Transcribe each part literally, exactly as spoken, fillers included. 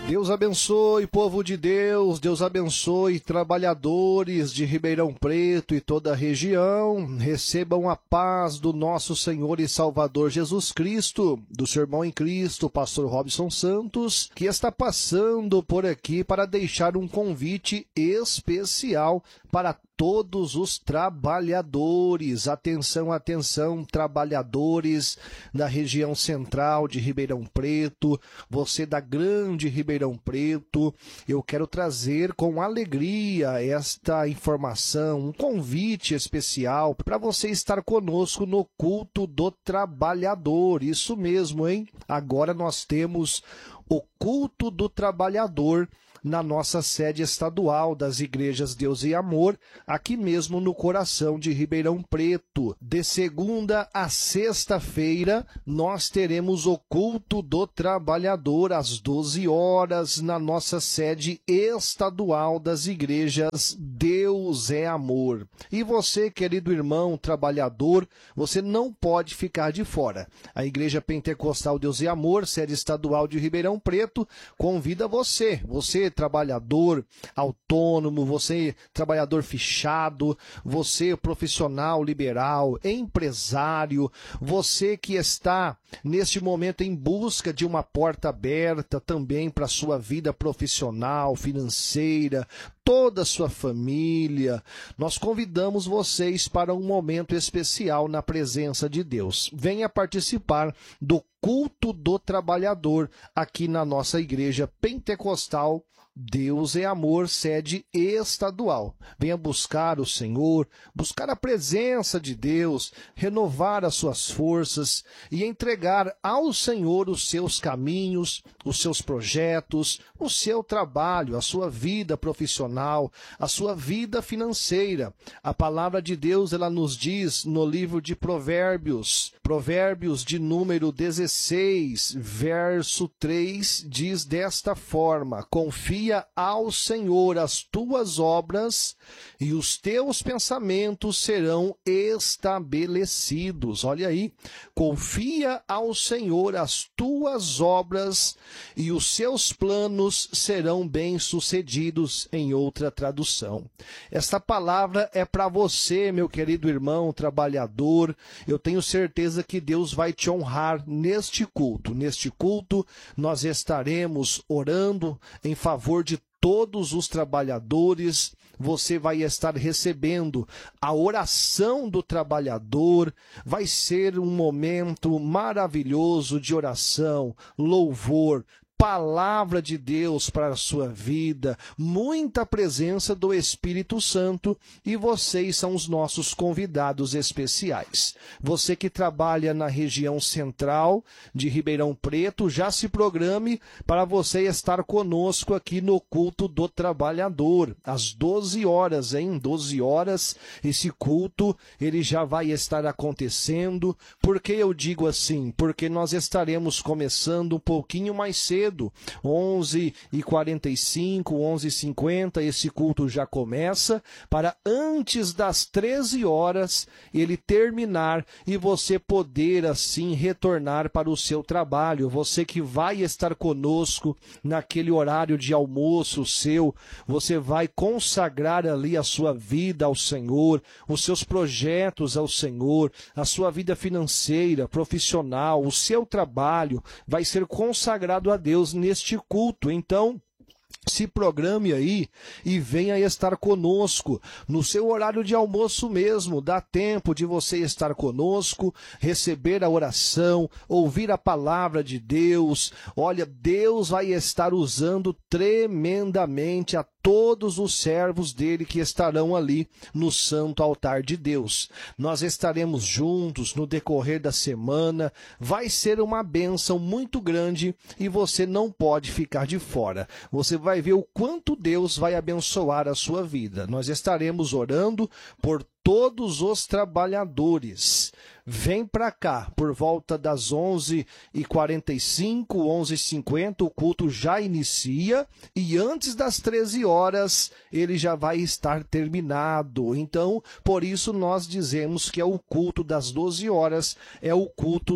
Deus abençoe, povo de Deus, Deus abençoe, trabalhadores de Ribeirão Preto e toda a região, recebam a paz do nosso Senhor e Salvador Jesus Cristo, do seu irmão em Cristo, pastor Robson Santos, que está passando por aqui para deixar um convite especial para todos os trabalhadores. Atenção, atenção, trabalhadores da região central de Ribeirão Preto, você da grande Ribeirão Preto, eu quero trazer com alegria esta informação, um convite especial para você estar conosco no culto do trabalhador. Isso mesmo, hein? Agora nós temos o culto do trabalhador na nossa sede estadual das Igrejas Deus e Amor, aqui mesmo no coração de Ribeirão Preto. De segunda a sexta-feira, nós teremos o culto do trabalhador às doze horas na nossa sede estadual das Igrejas Deus é Amor. E você, querido irmão trabalhador, você não pode ficar de fora. A Igreja Pentecostal Deus e Amor, sede estadual de Ribeirão Preto, convida você, você trabalhador autônomo, você trabalhador fichado, você profissional liberal, empresário, você que está neste momento em busca de uma porta aberta também para a sua vida profissional, financeira, toda a sua família, nós convidamos vocês para um momento especial na presença de Deus. Venha participar do culto do trabalhador aqui na nossa igreja pentecostal Deus é Amor, sede estadual. Venha buscar o Senhor, buscar a presença de Deus, renovar as suas forças e entregar ao Senhor os seus caminhos, os seus projetos, o seu trabalho, a sua vida profissional, a sua vida financeira. A palavra de Deus, ela nos diz no livro de Provérbios, Provérbios de número dezesseis, verso três, diz desta forma: confia ao Senhor as tuas obras e os teus pensamentos serão estabelecidos. Olha aí, confia ao Senhor as tuas obras e os seus planos serão bem-sucedidos, em outra tradução. Esta palavra é para você, meu querido irmão trabalhador. Eu tenho certeza que Deus vai te honrar neste culto. Neste culto, nós estaremos orando em favor de todos os trabalhadores. Você vai estar recebendo a oração do trabalhador. Vai ser um momento maravilhoso de oração, louvor, palavra de Deus para a sua vida, muita presença do Espírito Santo, e vocês são os nossos convidados especiais. Você que trabalha na região central de Ribeirão Preto, já se programe para você estar conosco aqui no culto do trabalhador, às doze horas, hein? doze horas, esse culto, ele já vai estar acontecendo. Por que eu digo assim? Porque nós estaremos começando um pouquinho mais cedo, onze e quarenta e cinco, onze e cinquenta, esse culto já começa, para antes das treze horas ele terminar e você poder assim retornar para o seu trabalho. Você que vai estar conosco naquele horário de almoço seu, você vai consagrar ali a sua vida ao Senhor, os seus projetos ao Senhor, a sua vida financeira, profissional, o seu trabalho vai ser consagrado a Deus neste culto. Então, se programe aí e venha estar conosco no seu horário de almoço mesmo. Dá tempo de você estar conosco, receber a oração, ouvir a palavra de Deus. Olha, Deus vai estar usando tremendamente a todos os servos dele que estarão ali no santo altar de Deus. Nós estaremos juntos no decorrer da semana. Vai ser uma bênção muito grande e você não pode ficar de fora. Você vai ver o quanto Deus vai abençoar a sua vida. Nós estaremos orando por todos os trabalhadores. Vem para cá, por volta das onze e quarenta e cinco, onze e cinquenta, o culto já inicia e antes das treze horas ele já vai estar terminado. Então, por isso nós dizemos que é o culto das doze horas, é o culto do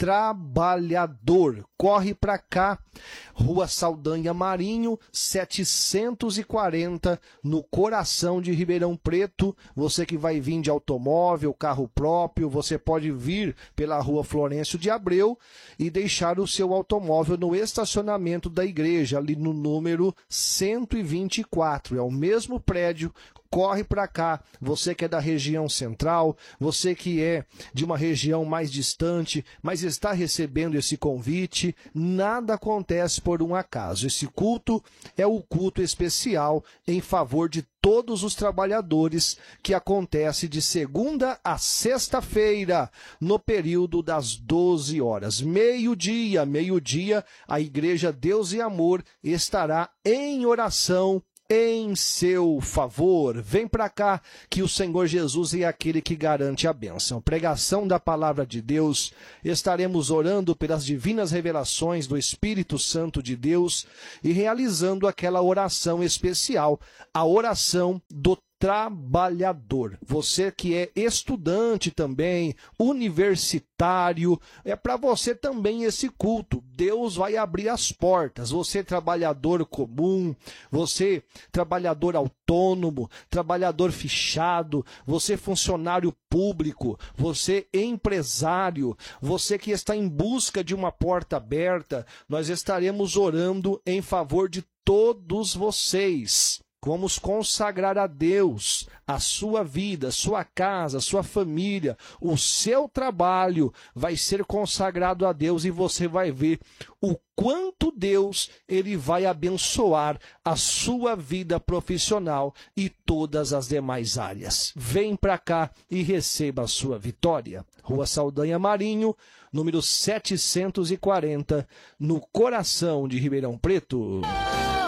trabalhador. Corre para cá, Rua Saldanha Marinho, setecentos e quarenta, no coração de Ribeirão Preto. Você que vai vir de automóvel, carro próprio, você pode vir pela Rua Florencio de Abreu e deixar o seu automóvel no estacionamento da igreja, ali no número cento e vinte e quatro. É o mesmo prédio. Corre para cá, você que é da região central, você que é de uma região mais distante, mas está recebendo esse convite, nada acontece por um acaso. Esse culto é o culto especial em favor de todos os trabalhadores, que acontece de segunda a sexta-feira, no período das doze horas. Meio-dia, meio-dia, a Igreja Deus e Amor estará em oração em seu favor. Vem para cá, que o Senhor Jesus é aquele que garante a bênção. Pregação da palavra de Deus, estaremos orando pelas divinas revelações do Espírito Santo de Deus e realizando aquela oração especial, a oração do trabalhador. Você que é estudante também, universitário, é para você também esse culto. Deus vai abrir as portas. Você trabalhador comum, você trabalhador autônomo, trabalhador fichado, você funcionário público, você empresário, você que está em busca de uma porta aberta, nós estaremos orando em favor de todos vocês. Vamos consagrar a Deus a sua vida, sua casa, sua família, o seu trabalho vai ser consagrado a Deus e você vai ver o quanto Deus ele vai abençoar a sua vida profissional e todas as demais áreas. Vem para cá e receba a sua vitória. Rua Saldanha Marinho, número setecentos e quarenta, no coração de Ribeirão Preto.